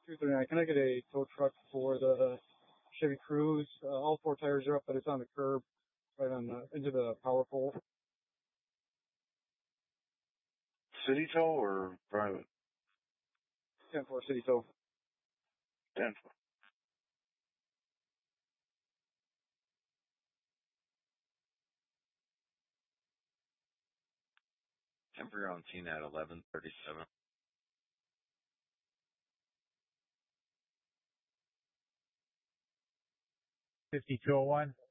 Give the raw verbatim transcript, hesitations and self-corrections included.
two thirty-nine. Can I get a tow truck for the Chevy Cruze? Uh, all four tires are up, but it's on the curb, right on the into the power pole. City tow or private? ten four city tow. ten four. Temporary on scene at eleven thirty-seven. fifty-two oh one.